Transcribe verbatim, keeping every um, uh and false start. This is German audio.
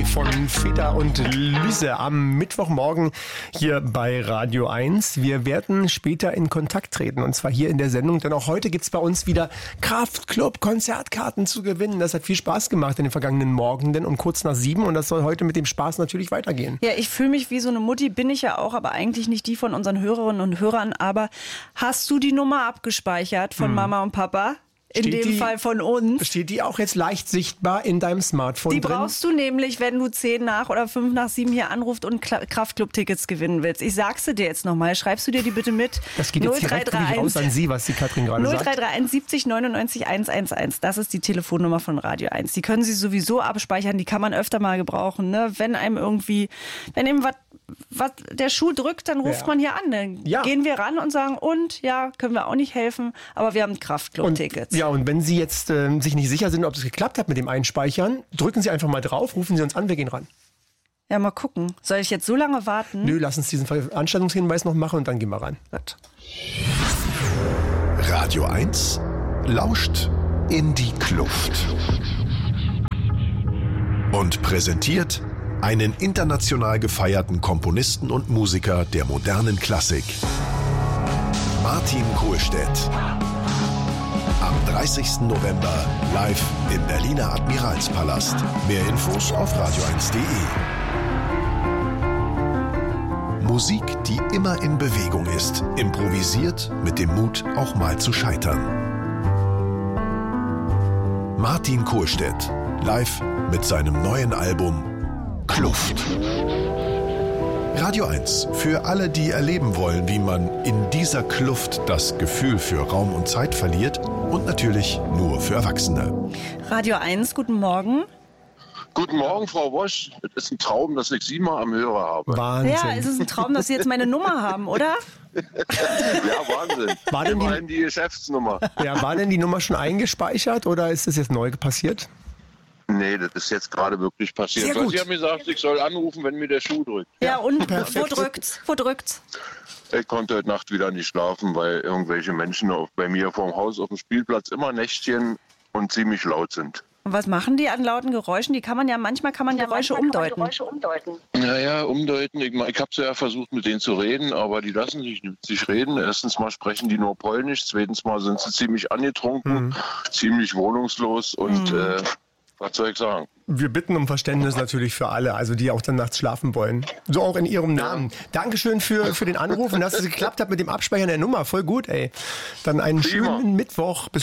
von Feder und Lüse am Mittwochmorgen hier bei Radio eins. Wir werden später in Kontakt treten und zwar hier in der Sendung, denn auch heute gibt es bei uns wieder Kraftclub-Konzertkarten zu gewinnen. Das hat viel Spaß gemacht in den vergangenen Morgenden und kurz nach sieben und das soll heute mit dem Spaß natürlich weitergehen. Ja, ich fühle mich wie so eine Mutti, bin ich ja auch, aber eigentlich nicht die von unseren Hörerinnen und Hörern. Aber hast du die Nummer abgespeichert von hm. Mama und Papa? In steht dem die, Fall von uns. Steht die auch jetzt leicht sichtbar in deinem Smartphone die drin? Die brauchst du nämlich, wenn du zehn nach oder fünf nach sieben hier anrufst und Kraftclub-Tickets gewinnen willst. Ich sag's dir jetzt nochmal. Schreibst du dir die bitte mit? Das geht jetzt direkt raus an Sie, was die Katrin gerade sagt. null drei drei eins siebzig neunundneunzig hunderteins. Das ist die Telefonnummer von Radio eins. Die können Sie sowieso abspeichern. Die kann man öfter mal gebrauchen. Ne? Wenn einem irgendwie, wenn eben was was der Schuh drückt, dann ruft ja. man hier an. Dann ja. gehen wir ran und sagen, und ja, können wir auch nicht helfen, aber wir haben Kraftclub-Tickets. Ja, und wenn Sie jetzt äh, sich nicht sicher sind, ob es geklappt hat mit dem Einspeichern, drücken Sie einfach mal drauf, rufen Sie uns an, wir gehen ran. Ja, mal gucken. Soll ich jetzt so lange warten? Nö, lass uns diesen Veranstaltungshinweis noch machen und dann gehen wir ran. Gut. Radio eins lauscht in die Kluft. Und präsentiert einen international gefeierten Komponisten und Musiker der modernen Klassik. Martin Kohlstedt. Am dreißigsten November live im Berliner Admiralspalast. Mehr Infos auf radio eins punkt de. Musik, die immer in Bewegung ist. Improvisiert mit dem Mut, auch mal zu scheitern. Martin Kohlstedt. Live mit seinem neuen Album Kluft. Radio eins für alle, die erleben wollen, wie man in dieser Kluft das Gefühl für Raum und Zeit verliert und natürlich nur für Erwachsene. Radio eins, guten Morgen. Guten Morgen, Frau Wosch. Es ist ein Traum, dass ich Sie mal am Hörer habe. Wahnsinn. Ja, es ist ein Traum, dass Sie jetzt meine Nummer haben, oder? Ja, Wahnsinn. War denn die, die Geschäftsnummer. Ja, war denn die Nummer schon eingespeichert oder ist das jetzt neu passiert? Nee, das ist jetzt gerade wirklich passiert. Weil Sie haben gesagt, ich soll anrufen, wenn mir der Schuh drückt. Ja, und Perfekt. wo drückt's? Wo drückt's? Ich konnte heute Nacht wieder nicht schlafen, weil irgendwelche Menschen auf, bei mir vorm Haus auf dem Spielplatz immer Nächtchen und ziemlich laut sind. Und was machen die an lauten Geräuschen? Die kann man ja manchmal kann man ja, Geräusche, manchmal umdeuten. Kann man Geräusche umdeuten. Naja, umdeuten. Ich, ich habe ja versucht, mit denen zu reden, aber die lassen sich nicht reden. Erstens mal sprechen die nur Polnisch, zweitens mal sind sie ziemlich angetrunken, mhm. ziemlich wohnungslos und mhm. äh, was soll ich sagen? Wir bitten um Verständnis natürlich für alle, also die auch dann nachts schlafen wollen. So auch in Ihrem Namen. Ja. Dankeschön für, für den Anruf und dass es geklappt hat mit dem Abspeichern der Nummer. Voll gut, ey. Dann einen Prima. schönen Mittwoch. Bis